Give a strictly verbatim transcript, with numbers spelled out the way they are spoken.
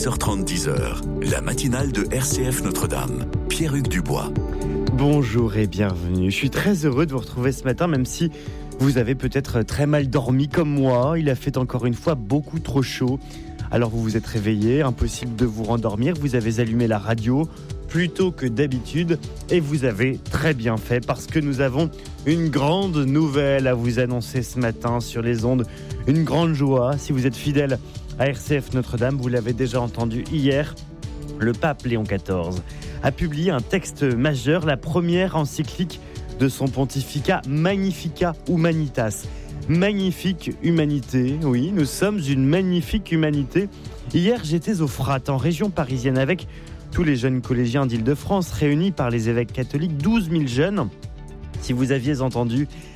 six heures trente, dix heures, la matinale de R C F Notre-Dame. Pierre-Hugues Dubois. Bonjour et bienvenue. Je suis très heureux de vous retrouver ce matin, même si vous avez peut-être très mal dormi comme moi. Il a fait encore une fois beaucoup trop chaud. Alors vous vous êtes réveillé, impossible de vous rendormir. Vous avez allumé la radio plus tôt que d'habitude et vous avez très bien fait parce que nous avons une grande nouvelle à vous annoncer ce matin sur les ondes. Une grande joie. Si vous êtes fidèle à R C F Notre-Dame, vous l'avez déjà entendu hier, le pape Léon quatorze a publié un texte majeur, la première encyclique de son pontificat Magnificat Humanitas. Magnifique humanité, oui, nous sommes une magnifique humanité. Hier, j'étais au Frat, en région parisienne, avec tous les jeunes collégiens d'Île-de-France réunis par les évêques catholiques, douze mille jeunes. Si vous aviez entendu